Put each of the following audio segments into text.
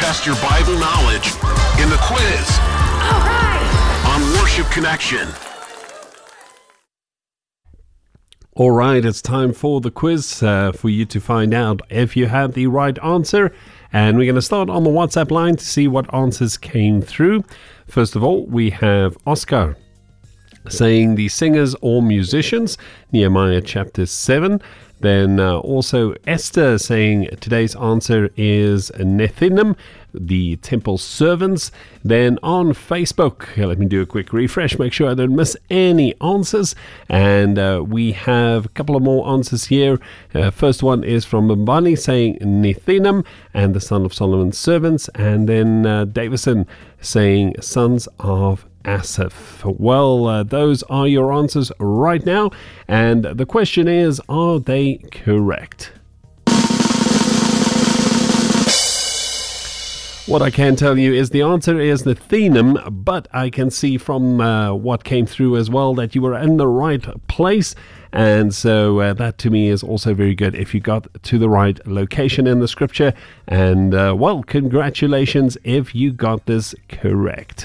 test your Bible knowledge in the quiz. All right. On Worship Connection. All right, it's time for the quiz for you to find out if you have the right answer. And we're going to start on the WhatsApp line to see what answers came through. First of all, we have Oscar saying the singers or musicians, Nehemiah chapter 7. Then also Esther saying today's answer is Nethinim, the temple servants. Then on Facebook, let me do a quick refresh, make sure I don't miss any answers. And we have a couple of more answers here. First one is from Mbani saying Nethinim and the son of Solomon's servants. And then Davison saying sons of Asaph. Well, those are your answers right now, and the question is, are they correct? What I can tell you is the answer is Nethinim, but I can see from what came through as well that you were in the right place, and so that to me is also very good if you got to the right location in the scripture. And well, congratulations if you got this correct.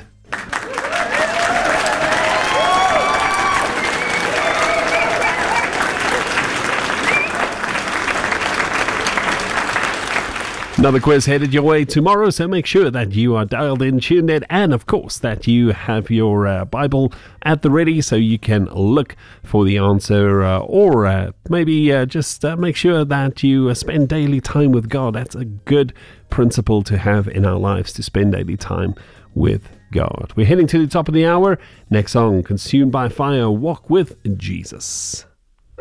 Another quiz headed your way tomorrow, so make sure that you are dialed in, tuned in, and of course that you have your Bible at the ready so you can look for the answer, or maybe just make sure that you spend daily time with God. That's a good principle to have in our lives, to spend daily time with God. We're heading to the top of the hour. Next song, Consumed by Fire, Walk with Jesus.